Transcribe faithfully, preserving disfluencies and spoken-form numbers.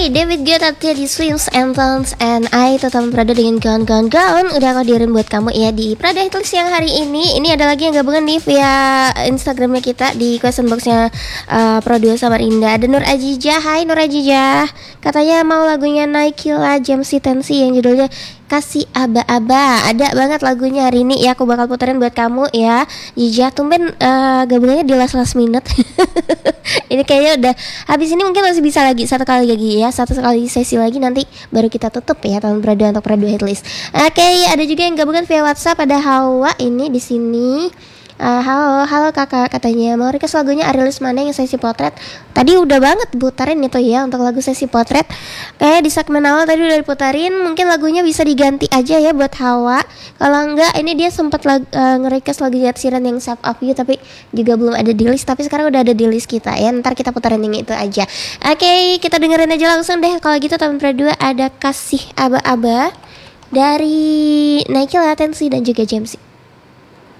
David Guetta, Teddy Swims, Anthems, and I tetap berada dengan Gone Gone Gone. Udah aku dirin buat kamu ya di Prada Hitlist yang hari ini. Ini ada lagi yang gabungan nih via Instagramnya kita di question boxnya uh, Pro dua Samarinda. Ada Nur Ajijah. Hai Nur Ajijah. Katanya mau lagunya Nike lah Jamsi Tensi yang judulnya Kasih Aba-Aba. Ada banget lagunya hari ini ya, aku bakal puterin buat kamu ya. Jijah, tumben uh, gabungannya di last last minute. Ini kayaknya udah habis ini, mungkin masih bisa lagi satu kali lagi ya, satu kali sesi lagi nanti baru kita tutup ya tahun Prado untuk Prado Hitlist. Oke, okay, ada juga yang gabungan via WhatsApp, ada Hawa ini di sini. Uh, halo, halo kakak, katanya mau request lagunya Arilis Mana yang sesi potret. Tadi udah banget putarin itu ya untuk lagu sesi potret. Kayak di segmen awal tadi udah diputarin. Mungkin lagunya bisa diganti aja ya buat Hawa. Kalau enggak, ini dia sempat lag, uh, nge-request lagu Ed Sheeran yang Shape of You, tapi juga belum ada di list. Tapi sekarang udah ada di list kita ya. Ntar kita putarin yang itu aja. Oke, okay, kita dengerin aja langsung deh. Kalau gitu tahun Prado ada Kasih Aba-Aba dari Nike Latency dan juga Jamsi.